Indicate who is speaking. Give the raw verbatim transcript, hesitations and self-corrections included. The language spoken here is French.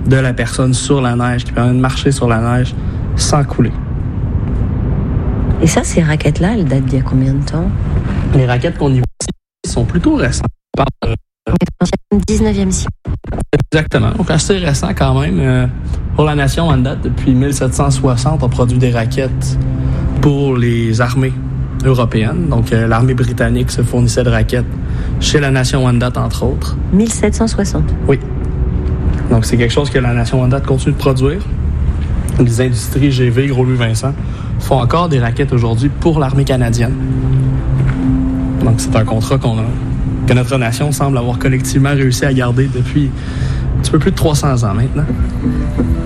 Speaker 1: de la personne sur la neige, qui permet de marcher sur la neige sans couler.
Speaker 2: Et ça, ces raquettes-là, elles datent d'il y a combien de temps?
Speaker 1: Les raquettes qu'on y voit ici sont plutôt récentes. On parle de
Speaker 2: dix-neuvième siècle.
Speaker 1: Exactement. Donc, assez récent quand même. Euh, pour la nation Wendat, depuis mille sept cent soixante, on produit des raquettes pour les armées européennes. Donc, euh, l'armée britannique se fournissait de raquettes chez la nation Wendat, entre autres.
Speaker 2: mille sept cent soixante?
Speaker 1: Oui. Donc, c'est quelque chose que la nation Wendat continue de produire. Les industries G V, Gros-Louis-Vincent, font encore des raquettes aujourd'hui pour l'armée canadienne. Donc, c'est un contrat qu'on a, que notre nation semble avoir collectivement réussi à garder depuis un petit peu plus de trois cents ans maintenant.